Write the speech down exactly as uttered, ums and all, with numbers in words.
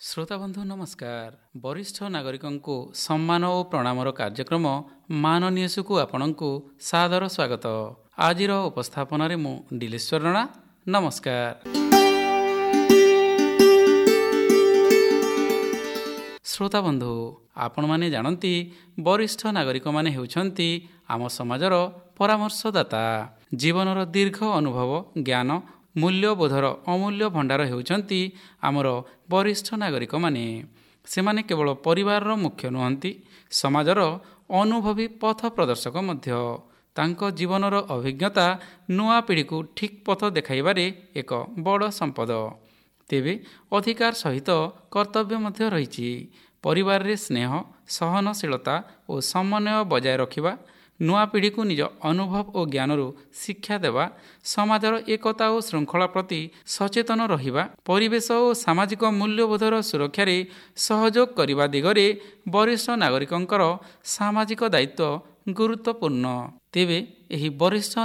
ଶ୍ରୋତାବନ୍ଧୁ ନମସ୍କାର। ବରିଷ୍ଠ ନାଗରିକଙ୍କୁ ସମ୍ମାନ ଓ ପ୍ରଣାମର କାର୍ଯ୍ୟକ୍ରମ ମାନନିୟସକୁ ଆପଣଙ୍କୁ ସାଦର ସ୍ୱାଗତ। ଆଜିର ଉପସ୍ଥାପନାରେ ମୁଁ ଡିଲେଶ୍ୱର ରଣା। ନମସ୍କାର। ଶ୍ରୋତାବନ୍ଧୁ, ଆପଣମାନେ ଜାଣନ୍ତି ବରିଷ୍ଠ ନାଗରିକମାନେ ହେଉଛନ୍ତି ଆମ ସମାଜର ପରାମର୍ଶଦାତା। ଜୀବନର ଦୀର୍ଘ ଅନୁଭବ, ଜ୍ଞାନ, ମୂଲ୍ୟବୋଧର ଅମୂଲ୍ୟ ଭଣ୍ଡାର ହେଉଛନ୍ତି ଆମର ବରିଷ୍ଠ ନାଗରିକମାନେ। ସେମାନେ କେବଳ ପରିବାରର ମୁଖ୍ୟ ନୁହନ୍ତି, ସମାଜର ଅନୁଭବୀ ପଥ ପ୍ରଦର୍ଶକ ମଧ୍ୟ। ତାଙ୍କ ଜୀବନର ଅଭିଜ୍ଞତା ନୂଆ ପିଢ଼ିକୁ ଠିକ୍ ପଥ ଦେଖାଇବାରେ ଏକ ବଡ଼ ସମ୍ପଦ। ତେବେ ଅଧିକାର ସହିତ କର୍ତ୍ତବ୍ୟ ମଧ୍ୟ ରହିଛି। ପରିବାରରେ ସ୍ନେହ, ସହନଶୀଳତା ଓ ସମନ୍ୱୟ ବଜାୟ ରଖିବା, ନୂଆ ପିଢ଼ିକୁ ନିଜ ଅନୁଭବ ଓ ଜ୍ଞାନରୁ ଶିକ୍ଷା ଦେବା, ସମାଜର ଏକତା ଓ ଶୃଙ୍ଖଳା ପ୍ରତି ସଚେତନ ରହିବା, ପରିବେଶ ଓ ସାମାଜିକ ମୂଲ୍ୟବୋଧର ସୁରକ୍ଷାରେ ସହଯୋଗ କରିବା ଦିଗରେ ବରିଷ୍ଠ ନାଗରିକଙ୍କର ସାମାଜିକ ଦାୟିତ୍ୱ ଗୁରୁତ୍ୱପୂର୍ଣ୍ଣ। ତେବେ ଏହି ବରିଷ୍ଠ